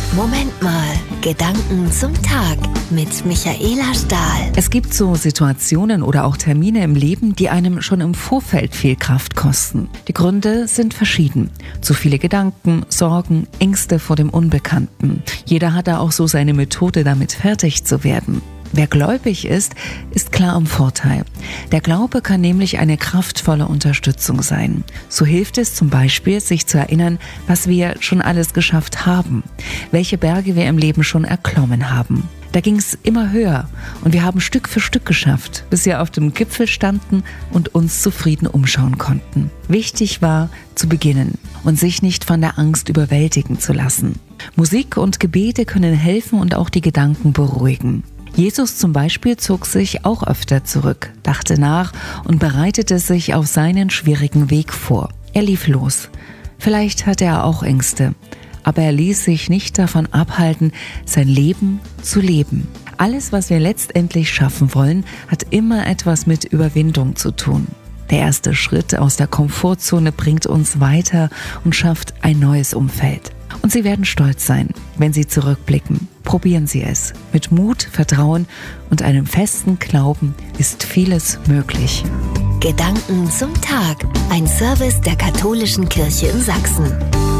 Moment mal, Gedanken zum Tag mit Michaela Stahl. Es gibt so Situationen oder auch Termine im Leben, die einem schon im Vorfeld viel Kraft kosten. Die Gründe sind verschieden. Zu viele Gedanken, Sorgen, Ängste vor dem Unbekannten. Jeder hat da auch so seine Methode, damit fertig zu werden. Wer gläubig ist, ist klar im Vorteil. Der Glaube kann nämlich eine kraftvolle Unterstützung sein. So hilft es zum Beispiel, sich zu erinnern, was wir schon alles geschafft haben, welche Berge wir im Leben schon erklommen haben. Da ging es immer höher und wir haben Stück für Stück geschafft, bis wir auf dem Gipfel standen und uns zufrieden umschauen konnten. Wichtig war, zu beginnen und sich nicht von der Angst überwältigen zu lassen. Musik und Gebete können helfen und auch die Gedanken beruhigen. Jesus zum Beispiel zog sich auch öfter zurück, dachte nach und bereitete sich auf seinen schwierigen Weg vor. Er lief los. Vielleicht hatte er auch Ängste, aber er ließ sich nicht davon abhalten, sein Leben zu leben. Alles, was wir letztendlich schaffen wollen, hat immer etwas mit Überwindung zu tun. Der erste Schritt aus der Komfortzone bringt uns weiter und schafft ein neues Umfeld. Und Sie werden stolz sein, wenn Sie zurückblicken. Probieren Sie es. Mit Mut, Vertrauen und einem festen Glauben ist vieles möglich. Gedanken zum Tag. Ein Service der Katholischen Kirche in Sachsen.